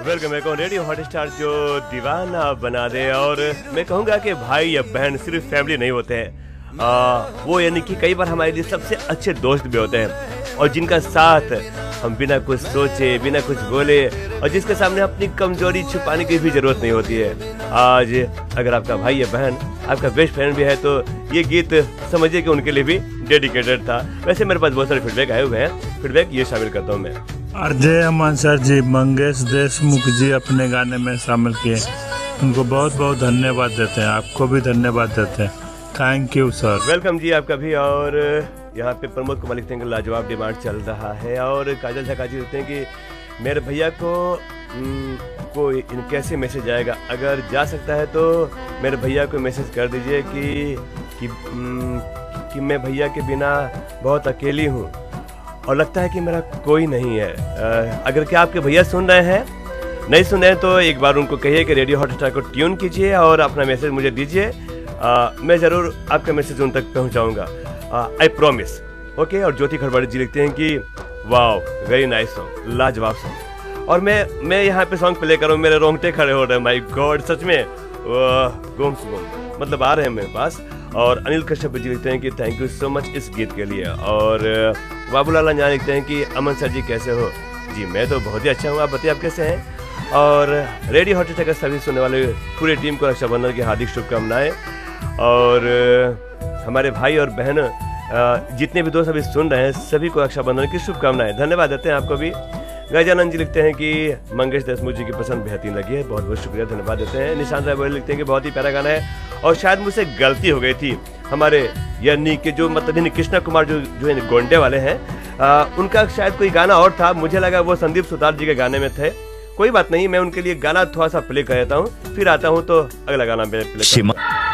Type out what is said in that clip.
Welcome back on radio Hotstar जो दीवाना बना दे। और मैं कहूँगा कि भाई या बहन सिर्फ फैमिली नहीं होते हैं, वो यानी कि कई बार हमारे लिए सबसे अच्छे दोस्त भी होते हैं, और जिनका साथ हम बिना कुछ सोचे बिना कुछ बोले और जिसके सामने अपनी कमजोरी छुपाने की भी जरूरत नहीं होती है। आज अगर आपका भाई या बहन आपका बेस्ट फ्रेंड भी है तो ये गीत समझिए कि उनके लिए भी डेडिकेटेड था। वैसे मेरे पास बहुत सारे फीडबैक आए हुए हैं, फीडबैक ये शामिल करता हूँ मैं। अजय अमन सर जी मंगेश देशमुख जी अपने गाने में शामिल किए, उनको बहुत बहुत धन्यवाद देते हैं, आपको भी धन्यवाद देते हैं, थैंक यू सर। वेलकम जी आपका भी। और यहाँ पे प्रमोद कुमार लिखते हैं कि लाजवाब डिमांड चल रहा है। और काजल झा जी लिखते हैं कि मेरे भैया को कैसे मैसेज आएगा, अगर जा सकता है तो मेरे भैया को मैसेज कर दीजिए कि मैं भैया के बिना बहुत अकेली हूँ और लगता है कि मेरा कोई नहीं है। अगर क्या आपके भैया सुन रहे हैं, नहीं सुन रहे हैं तो एक बार उनको कहिए कि रेडियो हॉटस्टार को ट्यून कीजिए और अपना मैसेज मुझे दीजिए, मैं ज़रूर आपका मैसेज उन तक पहुंचाऊंगा, आई प्रॉमिस। ओके। और ज्योति खड़वाड़ी जी लिखते हैं कि वाओ वेरी नाइस सॉन्ग, लाजवाब सॉन्ग। और मैं यहाँ पे सॉन्ग प्ले करूँ, मेरे रोंगटे खड़े हो रहे हैं, माय गॉड सच में गुम मतलब आ रहे हैं मेरे पास। और अनिल कश्यप जी लिखते हैं कि थैंक यू सो मच इस गीत के लिए। और बाबूलाल अंजान लिखते हैं कि अमन सर जी कैसे हो? जी मैं तो बहुत ही अच्छा हूँ, आप बताइए आप कैसे हैं? और रेडियो हॉटस्टार का सभी सुनने वाले पूरी टीम को रक्षाबंधन की हार्दिक शुभकामनाएं। और हमारे भाई और बहन जितने भी दोस्त अभी सुन रहे हैं सभी को रक्षाबंधन की शुभकामनाएं, धन्यवाद देते हैं आपको भी। गजानंद जी लिखते हैं कि मंगेश देशमुख जी की पसंद बेहतरीन लगी है, बहुत बहुत शुक्रिया, धन्यवाद देते हैं। निशांत राय लिखते हैं कि बहुत ही प्यारा गाना है और शायद मुझसे गलती हो गई थी। हमारे यानी कि जो मतलब कृष्णा कुमार जो है गोंडे वाले हैं, उनका शायद कोई गाना और था, मुझे लगा वो संदीप सुतार जी के गाने में थे। कोई बात नहीं, मैं उनके लिए गाना थोड़ा सा प्ले कर देता हूँ, फिर आता हूँ तो अगला गाना मैं प्ले